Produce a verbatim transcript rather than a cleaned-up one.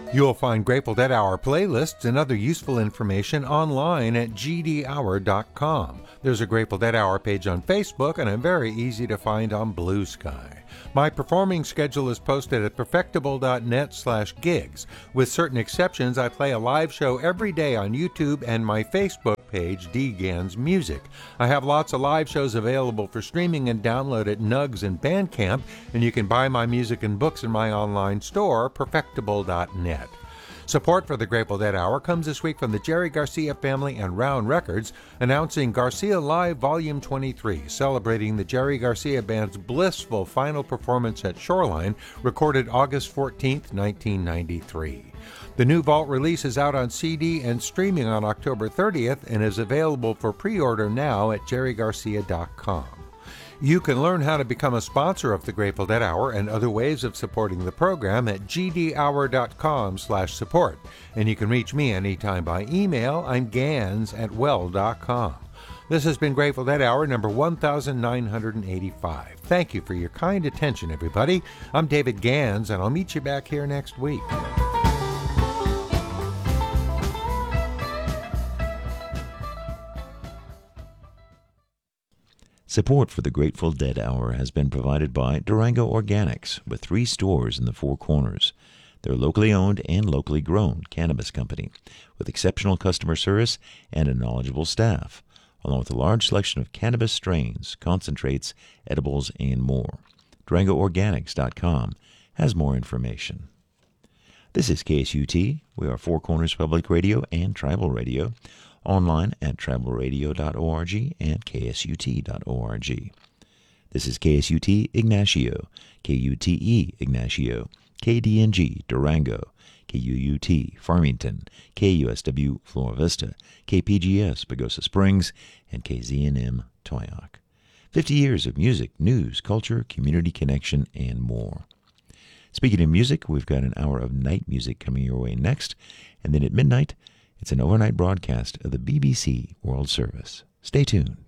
You'll find Grateful Dead Hour playlists and other useful information online at g d hour dot com. There's a Grateful Dead Hour page on Facebook, and I'm very easy to find on Blue Sky. My performing schedule is posted at perfectible dot net slash gigs. With certain exceptions, I play a live show every day on YouTube and my Facebook page, D. Gans Music. I have lots of live shows available for streaming and download at Nugs and Bandcamp, and you can buy my music and books in my online store, perfectible dot net. Support for the Grateful Dead Hour comes this week from the Jerry Garcia family and Round Records, announcing Garcia Live Volume twenty-three, celebrating the Jerry Garcia Band's blissful final performance at Shoreline, recorded August fourteenth, nineteen ninety-three. The new Vault release is out on C D and streaming on October thirtieth and is available for pre-order now at jerry garcia dot com. You can learn how to become a sponsor of the Grateful Dead Hour and other ways of supporting the program at g d hour dot com slash support. And you can reach me anytime by email. I'm gans at well dot com. This has been Grateful Dead Hour number one thousand nine hundred eighty-five. Thank you for your kind attention, everybody. I'm David Gans, and I'll meet you back here next week. Support for the Grateful Dead Hour has been provided by Durango Organics, with three stores in the Four Corners. They're a locally owned and locally grown cannabis company with exceptional customer service and a knowledgeable staff, along with a large selection of cannabis strains, concentrates, edibles, and more. Durango Organics dot com has more information. This is K S U T. We are Four Corners Public Radio and Tribal Radio. Online at tribal radio dot org and k s u t dot org. This is K S U T Ignacio, K U T E Ignacio, K D N G Durango, K U U T Farmington, K U S W Flora Vista, K P G S Pagosa Springs, and K Z N M Toyoak. Fifty years of music, news, culture, community connection, and more. Speaking of music, we've got an hour of night music coming your way next, and then at midnight, it's an overnight broadcast of the B B C World Service. Stay tuned.